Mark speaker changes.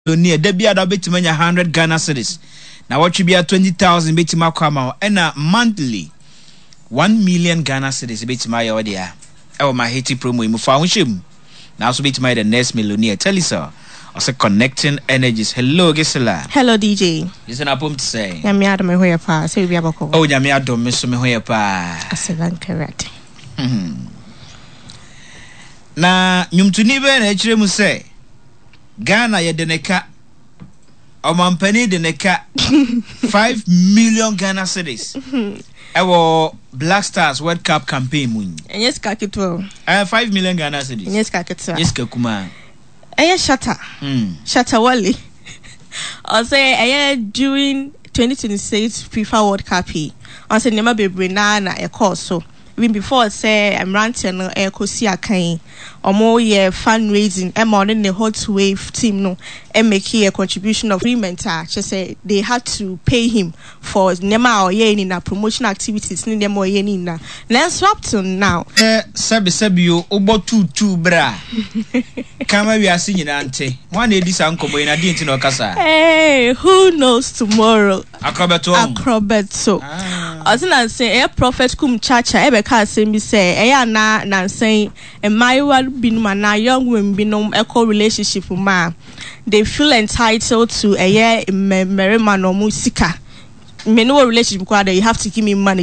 Speaker 1: millionaire debia da betimanya 100 Ghana cedis na watch bia 20,000 betima kwama ena monthly 1 million Ghana cedis betima ya odia e ma Haiti promo mu fa honhim na also betima the next millionaire Telisa also connecting energies. Hello Gisela.
Speaker 2: Hello DJ.
Speaker 1: Listen up to say
Speaker 2: nyame adom me hoye pa say bia bako
Speaker 1: oh nyame adom me so me hoye pa
Speaker 2: aselan correct
Speaker 1: na nyumtuni be na ekire mu say Ghana ye deneka omampani deneka 5 million Ghana cedis ewo Black Stars World Cup campaign mun
Speaker 2: yes ka kitwo
Speaker 1: 5 million Ghana cedis
Speaker 2: yes ka kitwa
Speaker 1: yes ka kuma
Speaker 2: Shatta Wally I say during 2026 FIFA World Cup I say nema bebre na e course so even before say I'm ranting no e kosi akan omo ye fundraising e mo ne Hot Wave team no e make a contribution of agreement say they had to pay him for nema or ye ni na promotion activities ni dem or ye ni na let's up to now
Speaker 1: sabi o obo tutu bra kama wi ase nyina ante one edi sa nkomo ina di nti no kasa
Speaker 2: hey who knows tomorrow
Speaker 1: acrobat
Speaker 2: so asina say prophet kum chacha e be ka say say na say emaiwa binuma na young women binom eco relationship ma they feel entitled to a year married man or musika me no relationship you have to give me money